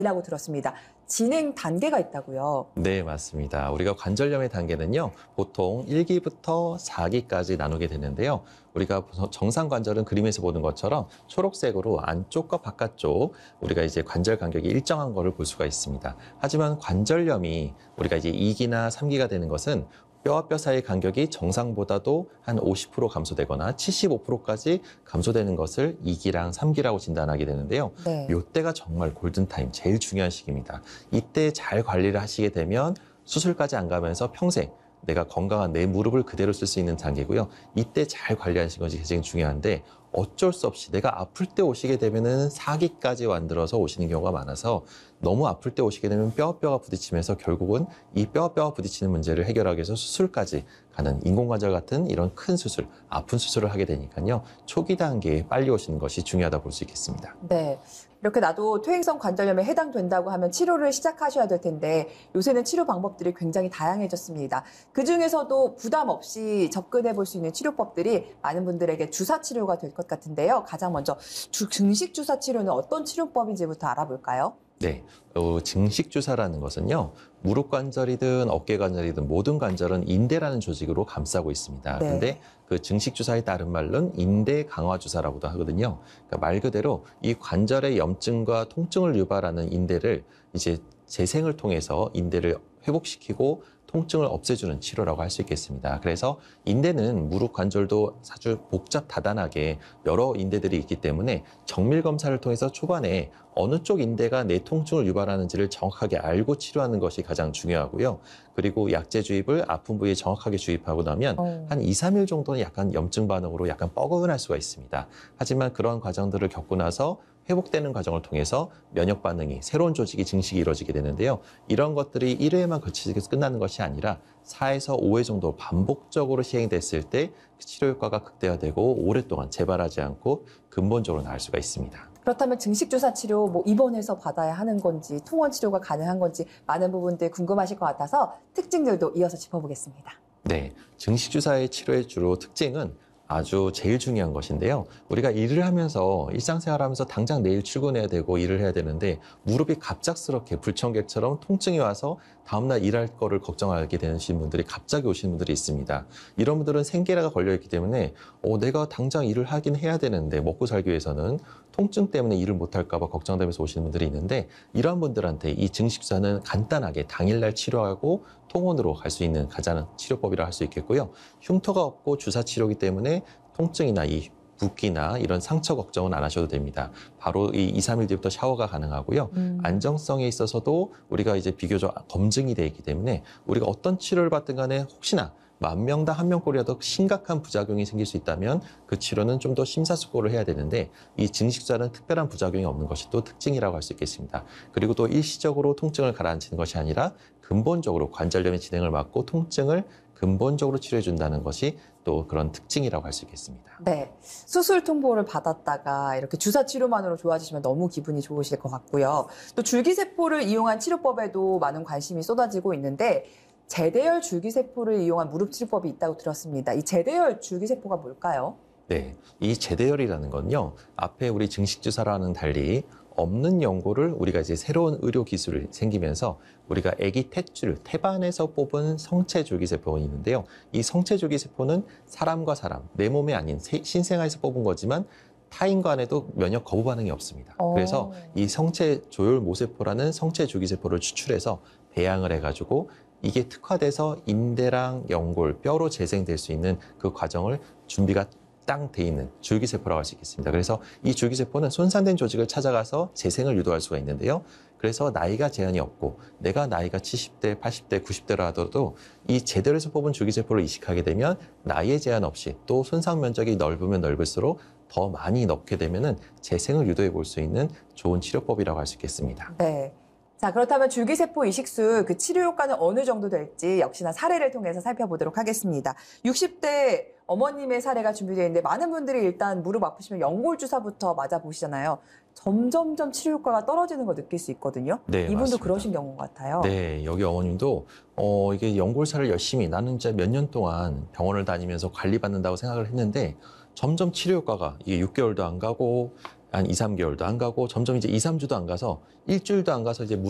라고 들었습니다. 진행 단계가 있다고요? 네, 맞습니다. 우리가 관절염의 단계는요, 보통 1기부터 4기까지 나누게 되는데요. 우리가 정상 관절은 그림에서 보는 것처럼 초록색으로 안쪽과 바깥쪽 우리가 이제 관절 간격이 일정한 거를 볼 수가 있습니다. 하지만 관절염이 우리가 이제 2기나 3기가 되는 것은 뼈와 뼈 사이 간격이 정상보다도 한 50% 감소되거나 75%까지 감소되는 것을 2기랑 3기라고 진단하게 되는데요. 네. 이때가 정말 골든타임, 제일 중요한 시기입니다. 이때 잘 관리를 하시게 되면 수술까지 안 가면서 평생 내가 건강한 내 무릎을 그대로 쓸 수 있는 단계고요. 이때 잘 관리하시는 것이 가장 중요한데 어쩔 수 없이 내가 아플 때 오시게 되면은 4기까지 만들어서 오시는 경우가 많아서 너무 아플 때 오시게 되면 뼈와 부딪히면서 결국은 이 뼈와 부딪히는 문제를 해결하기 위해서 수술까지 가는 인공관절 같은 이런 큰 수술, 아픈 수술을 하게 되니까요. 초기 단계에 빨리 오시는 것이 중요하다 볼 수 있겠습니다. 네. 이렇게 나도 퇴행성 관절염에 해당된다고 하면 치료를 시작하셔야 될 텐데 요새는 치료 방법들이 굉장히 다양해졌습니다. 그중에서도 부담 없이 접근해 볼 수 있는 치료법들이 많은 분들에게 주사 치료가 될 것 같은데요. 가장 먼저 증식 주사 치료는 어떤 치료법인지부터 알아볼까요? 네, 증식 주사라는 것은요, 무릎 관절이든 어깨 관절이든 모든 관절은 인대라는 조직으로 감싸고 있습니다. 네. 근데 그 증식 주사의 다른 말은 인대 강화 주사라고도 하거든요. 그러니까 말 그대로 이 관절의 염증과 통증을 유발하는 인대를 이제 재생을 통해서 인대를 회복시키고 통증을 없애주는 치료라고 할 수 있겠습니다. 그래서 인대는 무릎 관절도 아주 복잡 다단하게 여러 인대들이 있기 때문에 정밀 검사를 통해서 초반에 어느 쪽 인대가 내 통증을 유발하는지를 정확하게 알고 치료하는 것이 가장 중요하고요. 그리고 약제 주입을 아픈 부위에 정확하게 주입하고 나면 한 2, 3일 정도는 약간 염증 반응으로 약간 뻐근할 수가 있습니다. 하지만 그런 과정들을 겪고 나서 회복되는 과정을 통해서 면역 반응이 새로운 조직이 증식이 이루어지게 되는데요. 이런 것들이 1회에만 그치고 끝나는 것이 아니라 4에서 5회 정도 반복적으로 시행됐을 때 치료 효과가 극대화되고 오랫동안 재발하지 않고 근본적으로 나을 수가 있습니다. 그렇다면 증식 주사 치료 입원해서 받아야 하는 건지 통원 치료가 가능한 건지 많은 부분들 궁금하실 것 같아서 특징들도 이어서 짚어보겠습니다. 네, 증식 주사의 치료의 주로 특징은 아주 제일 중요한 것인데요. 우리가 일을 하면서 일상생활하면서 당장 내일 출근해야 되고 일을 해야 되는데 무릎이 갑작스럽게 불청객처럼 통증이 와서 다음날 일할 거를 걱정하게 되신 분들이 갑자기 오시는 분들이 있습니다. 이런 분들은 생계라가 걸려있기 때문에 내가 당장 일을 하긴 해야 되는데 먹고 살기 위해서는 통증 때문에 일을 못할까 봐 걱정되면서 오시는 분들이 있는데 이러한 분들한테 이 증식주사는 간단하게 당일날 치료하고 통원으로 갈 수 있는 가장 치료법이라 할 수 있겠고요. 흉터가 없고 주사 치료이기 때문에 통증이나 이 붓기나 이런 상처 걱정은 안 하셔도 됩니다. 바로 이 2, 3일 뒤부터 샤워가 가능하고요. 안정성에 있어서도 우리가 이제 비교적 검증이 돼 있기 때문에 우리가 어떤 치료를 받든 간에 혹시나 10,000명당 1명꼴이라도 심각한 부작용이 생길 수 있다면 그 치료는 좀 더 심사숙고를 해야 되는데 이 증식주사는 특별한 부작용이 없는 것이 또 특징이라고 할 수 있겠습니다. 그리고 또 일시적으로 통증을 가라앉히는 것이 아니라 근본적으로 관절염의 진행을 막고 통증을 근본적으로 치료해 준다는 것이 또 그런 특징이라고 할 수 있겠습니다. 네, 수술 통보를 받았다가 이렇게 주사 치료만으로 좋아지시면 너무 기분이 좋으실 것 같고요. 또 줄기세포를 이용한 치료법에도 많은 관심이 쏟아지고 있는데 제대열 줄기세포를 이용한 무릎 치료법이 있다고 들었습니다. 이 제대열 줄기세포가 뭘까요? 네, 이 제대열이라는 건요. 앞에 우리 증식주사라는 달리 없는 연고를 우리가 이제 새로운 의료 기술이 생기면서 우리가 아기 탯줄, 태반에서 뽑은 성체 줄기세포가 있는데요. 이 성체 줄기세포는 사람과 사람, 내 몸에 아닌 신생아에서 뽑은 거지만 타인과 안에도 면역 거부 반응이 없습니다. 그래서 이 성체 조혈 모세포라는 성체 줄기세포를 추출해서 배양을 해가지고 이게 특화돼서 인대랑 연골, 뼈로 재생될 수 있는 그 과정을 준비가 딱 돼 있는 줄기세포라고 할 수 있겠습니다. 그래서 이 줄기세포는 손상된 조직을 찾아가서 재생을 유도할 수가 있는데요. 그래서 나이가 제한이 없고 내가 나이가 70대, 80대, 90대라 하더라도 이 제대로에서 뽑은 줄기세포를 이식하게 되면 나이에 제한 없이 또 손상 면적이 넓으면 넓을수록 더 많이 넣게 되면은 재생을 유도해 볼 수 있는 좋은 치료법이라고 할 수 있겠습니다. 네. 자, 그렇다면 줄기세포 이식술 그 치료 효과는 어느 정도 될지 역시나 사례를 통해서 살펴보도록 하겠습니다. 60대 어머님의 사례가 준비되어 있는데 많은 분들이 일단 무릎 아프시면 연골 주사부터 맞아보시잖아요. 점점점 치료 효과가 떨어지는 걸 느낄 수 있거든요. 네, 이분도 맞습니다. 그러신 경우인 것 같아요. 네, 여기 어머님도 이게 연골살을 열심히 나는 이제 몇 년 동안 병원을 다니면서 관리받는다고 생각을 했는데 점점 치료 효과가 이게 6개월도 안 가고 한 2, 3개월도 안 가고 점점 이제 2, 3주도 안 가서 일주일도 안 가서 이제